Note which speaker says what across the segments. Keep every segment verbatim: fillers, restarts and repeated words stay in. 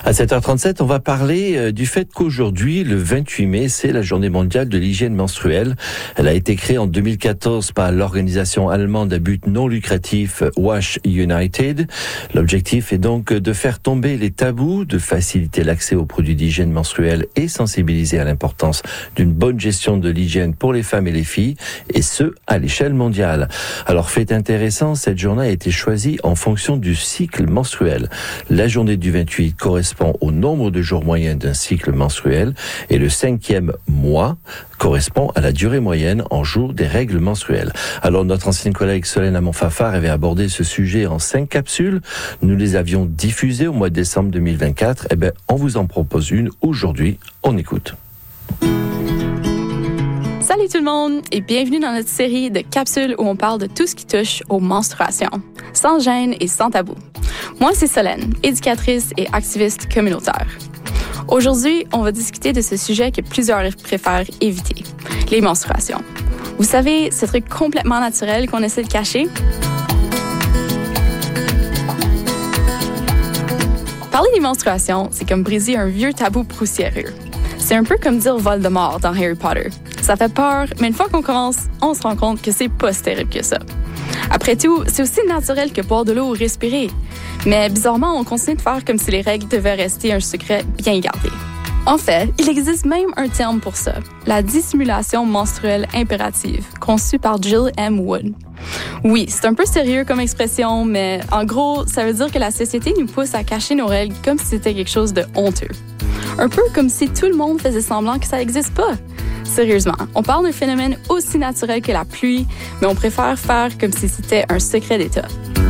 Speaker 1: À sept heures trente-sept, on va parler du fait qu'aujourd'hui, le vingt-huit mai, c'est la journée mondiale de l'hygiène menstruelle. Elle a été créée en deux mille quatorze par l'organisation allemande à but non lucratif Wash United. L'objectif est donc de faire tomber les tabous, de faciliter l'accès aux produits d'hygiène menstruelle et sensibiliser à l'importance d'une bonne gestion de l'hygiène pour les femmes et les filles, et ce, à l'échelle mondiale. Alors, fait intéressant, cette journée a été choisie en fonction du cycle menstruel. La journée du vingt-huit correspond au nombre de jours moyens d'un cycle menstruel et le cinquième mois correspond à la durée moyenne en jours des règles menstruelles. Alors notre ancienne collègue Solène Amon-Fafard avait abordé ce sujet en cinq capsules. Nous les avions diffusées au mois de décembre deux mille vingt-quatre. Eh bien, on vous en propose une aujourd'hui. On écoute.
Speaker 2: Salut tout le monde et bienvenue dans notre série de capsules où on parle de tout ce qui touche aux menstruations, sans gêne et sans tabou. Moi, c'est Solène, éducatrice et activiste communautaire. Aujourd'hui, on va discuter de ce sujet que plusieurs préfèrent éviter, les menstruations. Vous savez, ce truc complètement naturel qu'on essaie de cacher? Parler des menstruations, c'est comme briser un vieux tabou poussiéreux. C'est un peu comme dire Voldemort dans Harry Potter. Ça fait peur, mais une fois qu'on commence, on se rend compte que c'est pas si terrible que ça. Après tout, c'est aussi naturel que boire de l'eau ou respirer. Mais bizarrement, on continue de faire comme si les règles devaient rester un secret bien gardé. En fait, il existe même un terme pour ça, la dissimulation menstruelle impérative, conçue par Jill M. Wood. Oui, c'est un peu sérieux comme expression, mais en gros, ça veut dire que la société nous pousse à cacher nos règles comme si c'était quelque chose de honteux. Un peu comme si tout le monde faisait semblant que ça n'existe pas. Sérieusement, on parle d'un phénomène aussi naturel que la pluie, mais on préfère faire comme si c'était un secret d'État.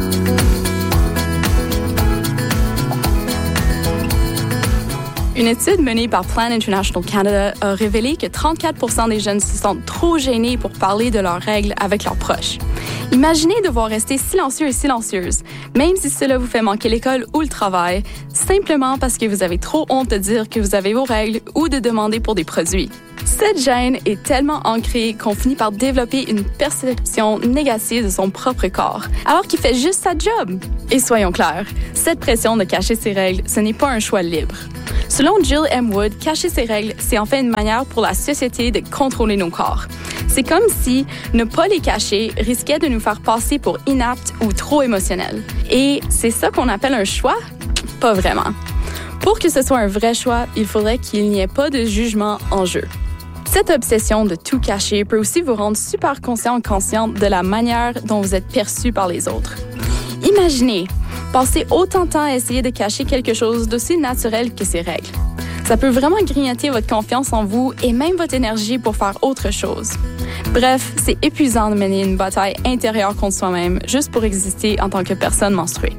Speaker 2: Une étude menée par Plan International Canada a révélé que trente-quatre pour cent des jeunes se sentent trop gênés pour parler de leurs règles avec leurs proches. Imaginez devoir rester silencieux et silencieuse, même si cela vous fait manquer l'école ou le travail, simplement parce que vous avez trop honte de dire que vous avez vos règles ou de demander pour des produits. Cette gêne est tellement ancrée qu'on finit par développer une perception négative de son propre corps, alors qu'il fait juste sa job. Et soyons clairs, cette pression de cacher ses règles, ce n'est pas un choix libre. Selon Jill M. Wood, cacher ses règles, c'est en fait une manière pour la société de contrôler nos corps. C'est comme si ne pas les cacher risquait de nous faire passer pour inaptes ou trop émotionnels. Et c'est ça qu'on appelle un choix? Pas vraiment. Pour que ce soit un vrai choix, il faudrait qu'il n'y ait pas de jugement en jeu. Cette obsession de tout cacher peut aussi vous rendre super conscient ou consciente de la manière dont vous êtes perçu par les autres. Imaginez, passer autant de temps à essayer de cacher quelque chose d'aussi naturel que ses règles. Ça peut vraiment grignoter votre confiance en vous et même votre énergie pour faire autre chose. Bref, c'est épuisant de mener une bataille intérieure contre soi-même juste pour exister en tant que personne menstruée.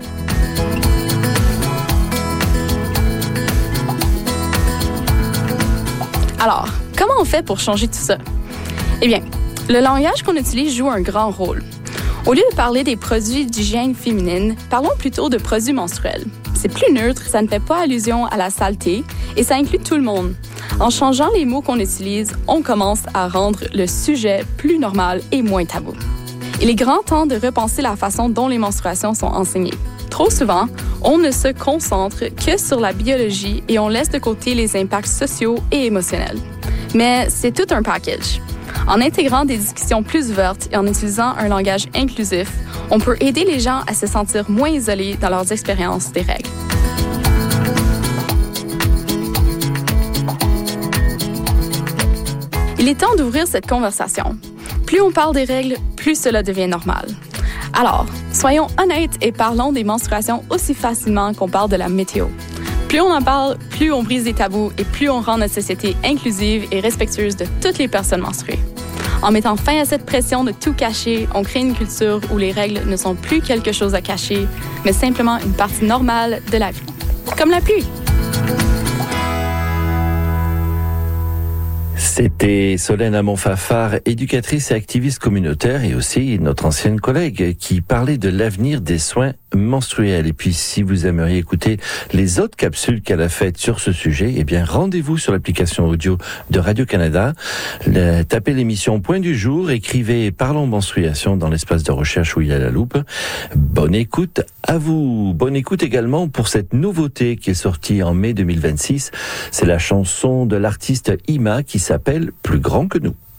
Speaker 2: Alors, comment on fait pour changer tout ça? Eh bien, le langage qu'on utilise joue un grand rôle. Au lieu de parler des produits d'hygiène féminine, parlons plutôt de produits menstruels. C'est plus neutre, ça ne fait pas allusion à la saleté et ça inclut tout le monde. En changeant les mots qu'on utilise, on commence à rendre le sujet plus normal et moins tabou. Il est grand temps de repenser la façon dont les menstruations sont enseignées. Trop souvent, on ne se concentre que sur la biologie et on laisse de côté les impacts sociaux et émotionnels. Mais c'est tout un package. En intégrant des discussions plus ouvertes et en utilisant un langage inclusif, on peut aider les gens à se sentir moins isolés dans leurs expériences des règles. Il est temps d'ouvrir cette conversation. Plus on parle des règles, plus cela devient normal. Alors, soyons honnêtes et parlons des menstruations aussi facilement qu'on parle de la météo. Plus on en parle, plus on brise des tabous et plus on rend notre société inclusive et respectueuse de toutes les personnes menstruées. En mettant fin à cette pression de tout cacher, on crée une culture où les règles ne sont plus quelque chose à cacher, mais simplement une partie normale de la vie. Comme la pluie.
Speaker 1: C'était Solène Amon-Fafard, éducatrice et activiste communautaire, et aussi notre ancienne collègue qui parlait de l'avenir des soins menstruels. Et puis, si vous aimeriez écouter les autres capsules qu'elle a faites sur ce sujet, eh bien, rendez-vous sur l'application audio de Radio-Canada. Le, tapez l'émission Point du jour, écrivez Parlons menstruation dans l'espace de recherche où il y a la loupe. Bonne écoute à vous. Bonne écoute également pour cette nouveauté qui est sortie en mai deux mille vingt-six. C'est la chanson de l'artiste Ima qui s'appelle Plus grand que nous.